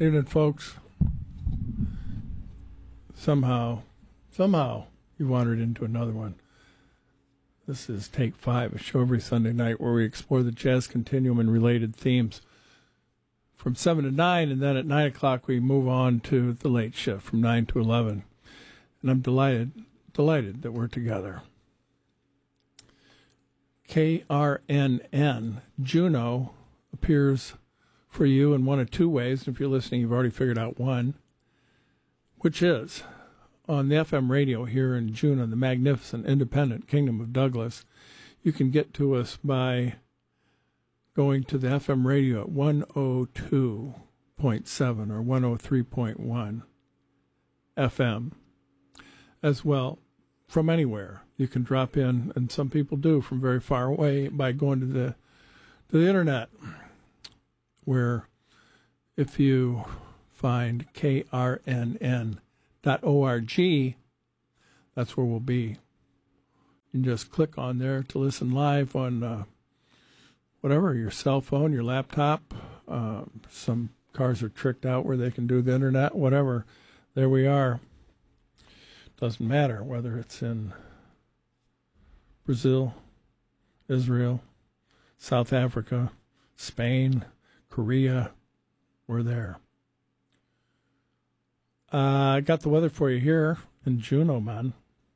Evening, folks. Somehow, you wandered into another one. This is Take 5, a show every Sunday night where we explore the jazz continuum and related themes from 7 to 9, and then at 9 o'clock we move on to the late shift from 9 to 11. And I'm delighted that we're together. KRNN, Juno, appears for you in one of two ways. If you're listening, you've already figured out one, which is on the FM radio here in Juneau, the magnificent independent Kingdom of Douglas. You can get to us by going to the FM radio at 102.7 or 103.1 FM. As well, from anywhere. You can drop in, and some people do from very far away, by going to the internet, where if you find krnn.org, that's where we'll be. You can just click on there to listen live on whatever, your cell phone, your laptop. Some cars are tricked out where they can do the internet, whatever. There we are. Doesn't matter whether it's in Brazil, Israel, South Africa, Spain, Korea, we're there. I got the weather for you here in Juneau, man.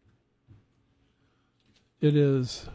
It is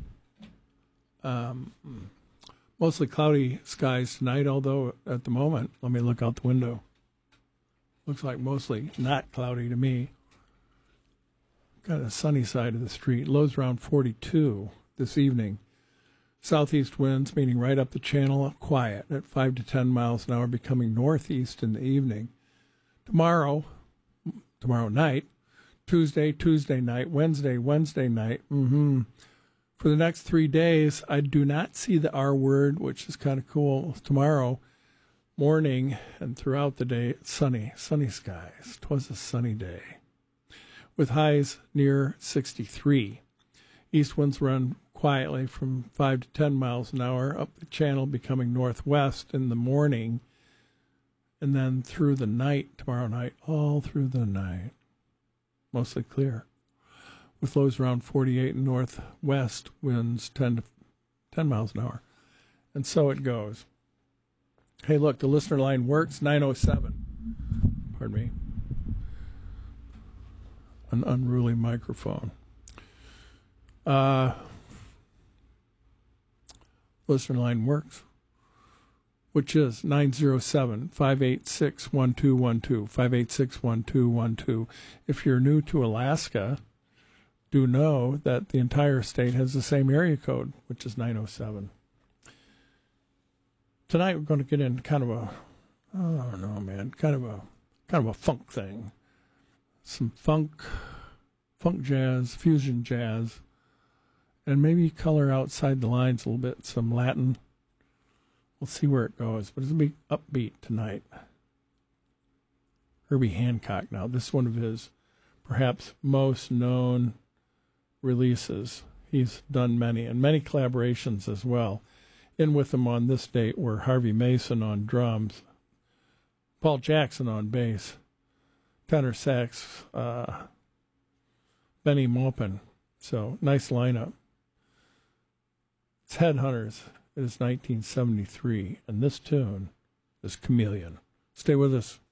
mostly cloudy skies tonight, although at the moment, let me look out the window. Looks like mostly not cloudy to me. Got a sunny side of the street. Lows around 42 this evening. Southeast winds, meaning right up the channel, quiet at 5 to 10 miles an hour, becoming northeast in the evening. Tomorrow night, Tuesday night, Wednesday night. For the next 3 days, I do not see the R word, which is kind of cool. Tomorrow morning and throughout the day, it's sunny skies. 'Twas a sunny day, with highs near 63. East winds run quietly from 5 to 10 miles an hour up the channel, becoming northwest in the morning, and then through the night, tomorrow night, all through the night, mostly clear, with lows around 48 and northwest winds 10 miles an hour. And so it goes. Hey, look, the listener line works, 907. Pardon me. An unruly microphone. Listener line works, which is 907-586-1212, 586-1212. If you're new to Alaska, do know that the entire state has the same area code, which is 907. Tonight we're going to get into kind of a funk thing. Some funk jazz, fusion jazz, and maybe color outside the lines a little bit, some Latin. We'll see where it goes, but it's going to be upbeat tonight. Herbie Hancock now. This is one of his perhaps most known releases. He's done many, and many collaborations as well. In with him on this date were Harvey Mason on drums, Paul Jackson on bass, tenor sax, Benny Maupin. So, nice lineup. It's Headhunters. It is 1973, and this tune is Chameleon. Stay with us.